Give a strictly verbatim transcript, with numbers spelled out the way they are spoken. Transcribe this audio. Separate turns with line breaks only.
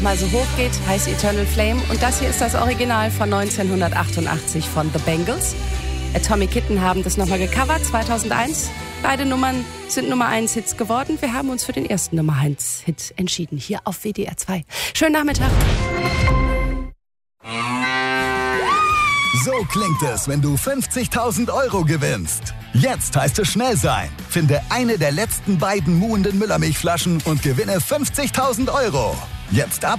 mal so hoch geht, heißt Eternal Flame. Und das hier ist das Original von neunzehnhundertachtundachtzig von The Bangles. Atomic Kitten haben das nochmal gecovert, zweitausendeins. Beide Nummern sind Nummer eins Hits geworden. Wir haben uns für den ersten Nummer eins Hit entschieden, hier auf W D R zwei. Schönen Nachmittag.
So klingt es, wenn du fünfzigtausend Euro gewinnst. Jetzt heißt es schnell sein. Finde eine der letzten beiden muhenden Müllermilchflaschen und gewinne fünfzigtausend Euro. Jetzt ab